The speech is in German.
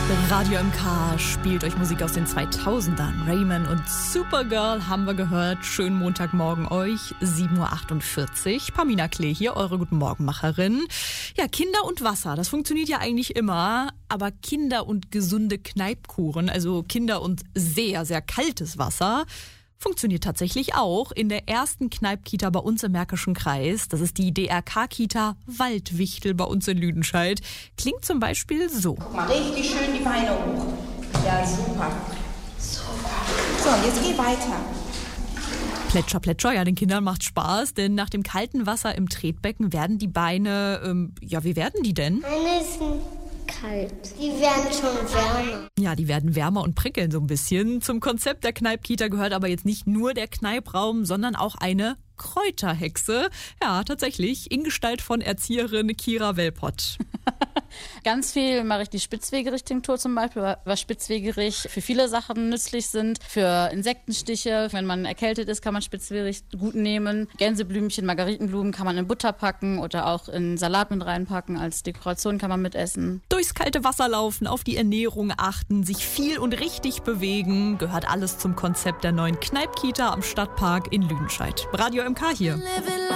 Radio MK spielt euch Musik aus den 2000ern. Rayman und Supergirl haben wir gehört. Schönen Montagmorgen euch, 7.48 Uhr. Pamina Klee hier, eure Guten Morgenmacherin. Ja, Kinder und Wasser, das funktioniert ja eigentlich immer. Aber Kinder und gesunde Kneipkuren, also Kinder und sehr, sehr kaltes Wasser, funktioniert tatsächlich auch in der ersten Kneipkita bei uns im Märkischen Kreis. Das ist die DRK-Kita Waldwichtel bei uns in Lüdenscheid. Klingt zum Beispiel so. Guck mal, richtig schön die Beine hoch. Ja, super. Super. So, und jetzt geh weiter. Plätscher, Plätscher, ja, den Kindern macht Spaß, denn nach dem kalten Wasser im Tretbecken werden die Beine, wie werden die denn? Meine sind kalt. Die werden schon wärmer. Ja, die werden wärmer und prickeln so ein bisschen. Zum Konzept der Kneipkita gehört aber jetzt nicht nur der Kneipraum, sondern auch eine Kräuterhexe. Ja, tatsächlich, in Gestalt von Erzieherin Kira Welpott. Ganz viel mache ich die Spitzwegerich-Tinktur zum Beispiel, was Spitzwegerich für viele Sachen nützlich sind. Für Insektenstiche, wenn man erkältet ist, kann man Spitzwegerich gut nehmen. Gänseblümchen, Margaritenblumen kann man in Butter packen oder auch in Salat mit reinpacken. Als Dekoration kann man mitessen. Durchs kalte Wasser laufen, auf die Ernährung achten, sich viel und richtig bewegen, gehört alles zum Konzept der neuen Kneipkita am Stadtpark in Lüdenscheid. Radio MK hier.